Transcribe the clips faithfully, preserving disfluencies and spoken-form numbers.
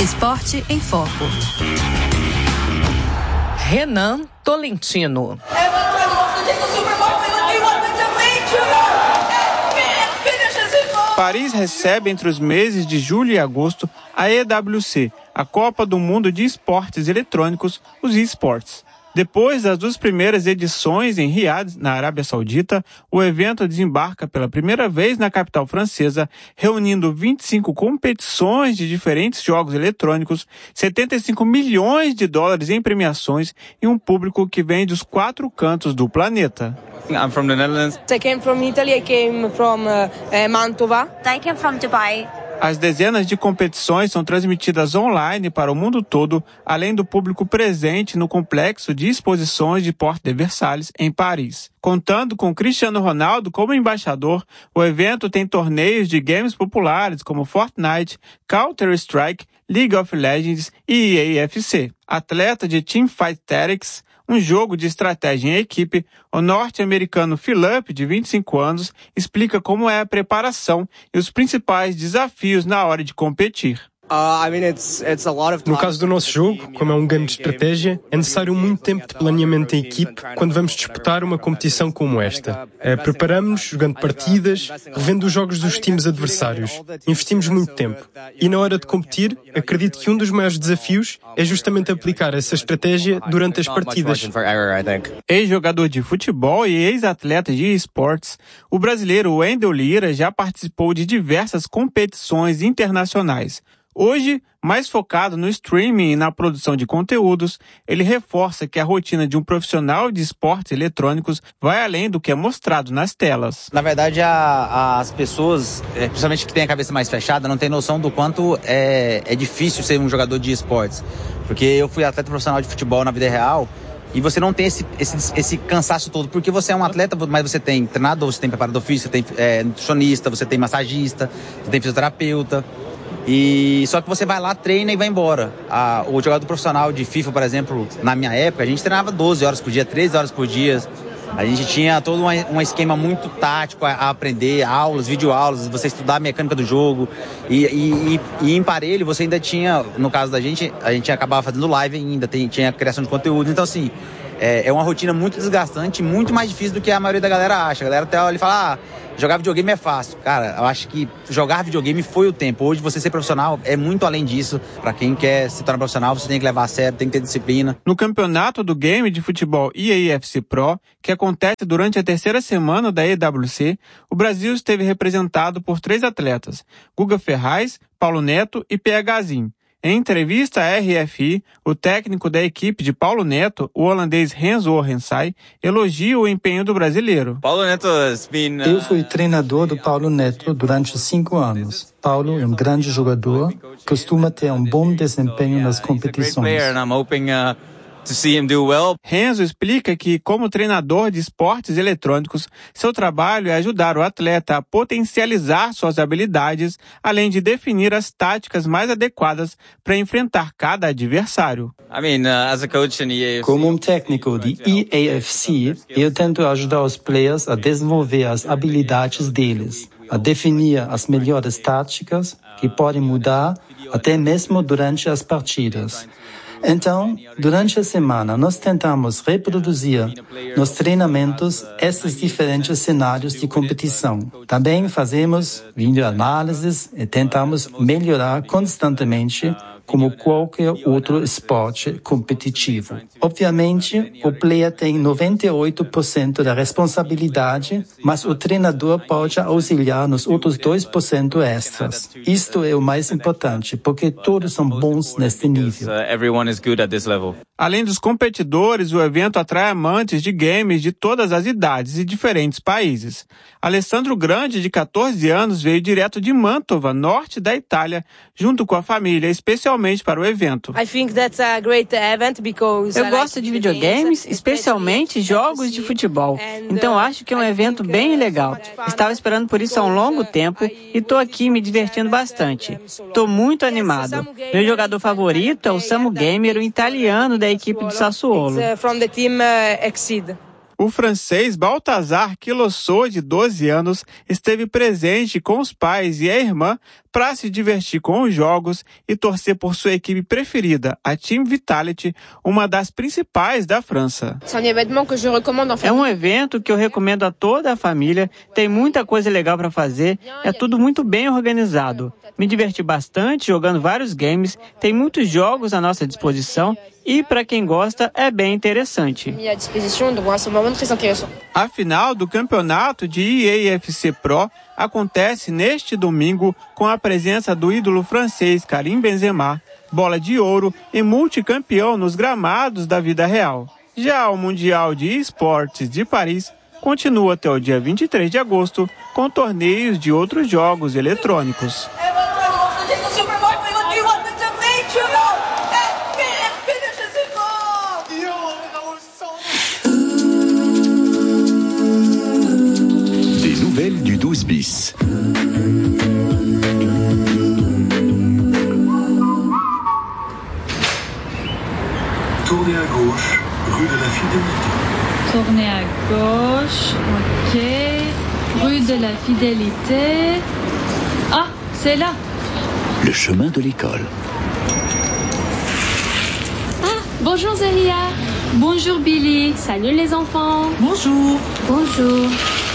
Esporte em Foco. Renan Tolentino. Paris recebe entre os meses de julho e agosto a E W C, a Copa do Mundo de Esportes Eletrônicos, os eSports. Depois das duas primeiras edições em Riad, na Arábia Saudita, o evento desembarca pela primeira vez na capital francesa, reunindo vinte e cinco competições de diferentes jogos eletrônicos, setenta e cinco milhões de dólares em premiações e um público que vem dos quatro cantos do planeta. I'm from the Netherlands. I came from Italy. I came from uh, uh, Mantova. I came from Dubai. As dezenas de competições são transmitidas online para o mundo todo, além do público presente no complexo de exposições de Porte de Versalhes, em Paris. Contando com Cristiano Ronaldo como embaixador, o evento tem torneios de games populares como Fortnite, Counter-Strike, League of Legends e E A F C. Atleta de Teamfight Tactics, um jogo de estratégia em equipe, o norte-americano Philip, de vinte e cinco anos, explica como é a preparação e os principais desafios na hora de competir. No caso do nosso jogo, como é um game de estratégia, é necessário muito tempo de planeamento em equipe quando vamos disputar uma competição como esta. Preparamos-nos jogando partidas, revendo os jogos dos times adversários. Investimos muito tempo. E na hora de competir, acredito que um dos maiores desafios é justamente aplicar essa estratégia durante as partidas. Ex-jogador de futebol e ex-atleta de esportes, o brasileiro Wendel Lira já participou de diversas competições internacionais. Hoje, mais focado no streaming e na produção de conteúdos, ele reforça que a rotina de um profissional de esportes eletrônicos vai além do que é mostrado nas telas. Na verdade, a, as pessoas, principalmente que têm a cabeça mais fechada, não têm noção do quanto é, é difícil ser um jogador de esportes. Porque eu fui atleta profissional de futebol na vida real e você não tem esse, esse, esse cansaço todo, porque você é um atleta, mas você tem treinador, você tem preparador físico, você tem é, nutricionista, você tem massagista, você tem fisioterapeuta. E só que você vai lá, treina e vai embora. A, o jogador profissional de FIFA, por exemplo, na minha época, a gente treinava doze horas por dia, treze horas por dia. A gente tinha todo um, um esquema muito tático a, a aprender, aulas, videoaulas, você estudar a mecânica do jogo. E, e, e, e em parelho, você ainda tinha, no caso da gente, a gente acabava fazendo live ainda, tem, tinha criação de conteúdo. Então, assim, é, é uma rotina muito desgastante, muito mais difícil do que a maioria da galera acha. A galera até olha e fala, ah, jogar videogame é fácil. Cara, eu acho que jogar videogame foi o tempo. Hoje você ser profissional é muito além disso. Pra quem quer se tornar profissional, você tem que levar a sério, tem que ter disciplina. No campeonato do game de futebol E A F C Pro, que acontece durante a terceira semana da E W C, o Brasil esteve representado por três atletas, Guga Ferraz, Paulo Neto e PHzinho. Em entrevista à R F I, o técnico da equipe de Paulo Neto, o holandês Renzo Orensay, elogia o empenho do brasileiro. Paulo Neto has been, uh... Eu fui treinador do Paulo Neto durante cinco anos. Paulo é um grande jogador, costuma ter um bom desempenho nas competições. To see him do well. Renzo explica que, como treinador de esportes eletrônicos, seu trabalho é ajudar o atleta a potencializar suas habilidades, além de definir as táticas mais adequadas para enfrentar cada adversário. I mean, uh, as a coach in E A F C, como um técnico de E A F C, eu tento ajudar os players a desenvolver as habilidades deles, a definir as melhores táticas que podem mudar até mesmo durante as partidas. Então, durante a semana, nós tentamos reproduzir nos treinamentos esses diferentes cenários de competição. Também fazemos videoanálises e tentamos melhorar constantemente como qualquer outro esporte competitivo. Obviamente, o player tem noventa e oito por cento da responsabilidade, mas o treinador pode auxiliar nos outros dois por cento extras. Isto é o mais importante, porque todos são bons neste nível. Além dos competidores, o evento atrai amantes de games de todas as idades e diferentes países. Alessandro Grande, de catorze anos, veio direto de Mantova, norte da Itália, junto com a família, especialmente para o evento. Eu gosto de videogames, especialmente jogos de futebol. Então acho que é um evento bem legal. Estava esperando por isso há um longo tempo e estou aqui me divertindo bastante. Estou muito animado. Meu jogador favorito é o Samu Gamer, o italiano da equipe do Sassuolo. O francês Balthazar Quilossot, de doze anos, esteve presente com os pais e a irmã para se divertir com os jogos e torcer por sua equipe preferida, a Team Vitality, uma das principais da França. É um evento que eu recomendo a toda a família, tem muita coisa legal para fazer, é tudo muito bem organizado. Me diverti bastante jogando vários games, tem muitos jogos à nossa disposição e, para quem gosta, é bem interessante. A final do campeonato de E A F C Pro acontece neste domingo com a presença do ídolo francês Karim Benzema, bola de ouro e multicampeão nos gramados da vida real. Já o Mundial de Esportes de Paris continua até o dia vinte e três de agosto com torneios de outros jogos eletrônicos. Des nouvelles du douze bis. Tournez à gauche, rue de la Fidélité. Tournez à gauche, ok. Rue de la Fidélité. Ah, c'est là. Le chemin de l'école. Ah, bonjour Zéria. Bonjour Billy. Salut les enfants. Bonjour. Bonjour.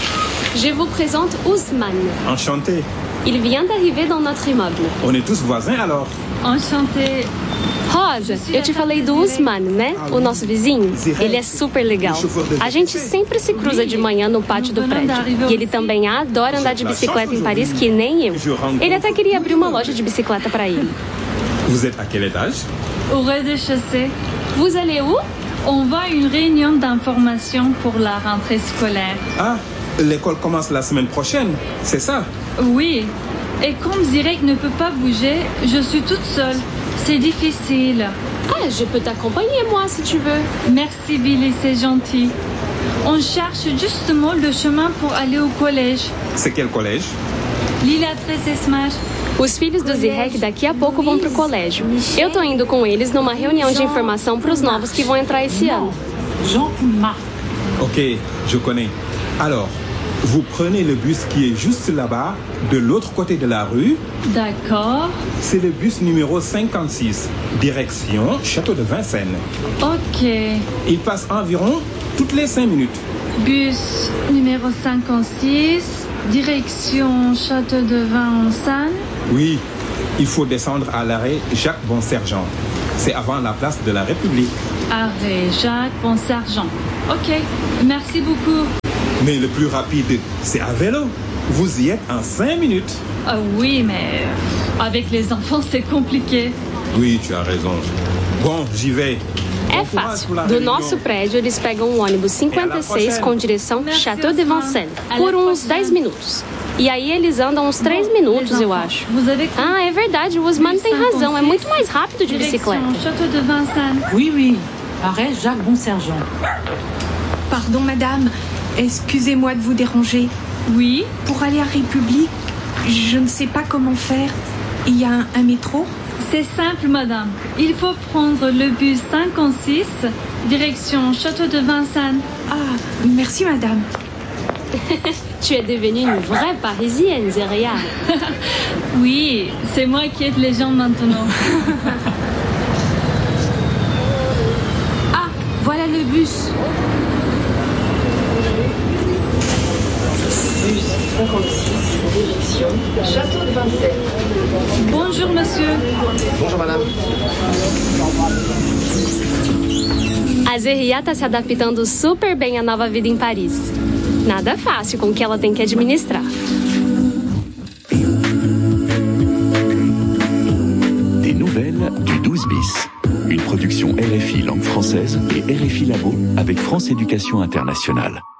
Je vous présente Ousmane. Enchanté. Il vient d'arriver dans notre immeuble. On est tous voisins alors. Enchanté. Rosa, eu te falei do Ousmane, né? O nosso vizinho. Ele é super legal. A gente sempre se cruza de manhã no pátio do prédio. E ele também adora andar de bicicleta em Paris, que nem eu. Ele até queria abrir uma loja de bicicleta para ele. Vous êtes à quel étage? Au rez-de-chaussée. Vous allez où? On va à une réunion d'information pour la rentrée scolaire. Ah, l'école commence la semaine prochaine, c'est ça? Oui. Et comme Zirek ne peut pas bouger, je suis toute seule. C'est difficile. Ah, je peux t'accompagner moi si tu veux. Merci Billy, c'est gentil. On cherche justement le chemin pour aller au collège. C'est quel collège? Lila Trezesmar. Os filhos do Zirek daqui a pouco vão pro colégio. Eu tô indo com eles numa reunião de informação para os novos que vão entrar esse ano. Jean-Marc. Ok, je connais. Alors, vous prenez le bus qui est juste là-bas, de l'autre côté de la rue. D'accord. C'est le bus numéro cinquante-six, direction Château de Vincennes. Ok. Il passe environ toutes les cinq minutes. Bus numéro cinquante-six, direction Château de Vincennes. Oui, il faut descendre à l'arrêt Jacques Bonsergent. C'est avant la place de la République. Arrêt Jacques Bonsergent. Ok, merci beaucoup. Mais le plus rapide, c'est à vélo. Vous y êtes en cinq minutes. Ah oui, mais avec les enfants, c'est compliqué. Oui, tu as raison. Bon, j'y vais. É fácil. Do nosso prédio, eles pegam um ônibus cinquenta e seis com direção Château de Vincennes por uns dez minutos. E aí eles andam uns três minutos, eu acho. Ah, é verdade, o Ousmane tem razão. É muito mais rápido de bicicleta. Château de Vincennes. Oui, oui. Arrêt Jacques Bonsergent. Pardon, madame. Excusez-moi de vous déranger. Oui. Pour aller à République, je ne sais pas comment faire. Il y a un, un métro? C'est simple, madame. Il faut prendre le bus cinquante-six, direction Château de Vincennes. Ah, merci, madame. Tu es devenue une vraie Parisienne, Zéria. Oui, c'est moi qui aide les gens maintenant. Ah, voilà le bus. cinquante-six, direction Château de Vincennes. Bonjour, monsieur. Bonjour, madame. A Zéria tá se adaptando super bem à nova vida em Paris. Nada fácil com o que ela tem que administrar. Des nouvelles du douze bis. Une production R F I langue française et R F I Labo avec France Éducation Internationale.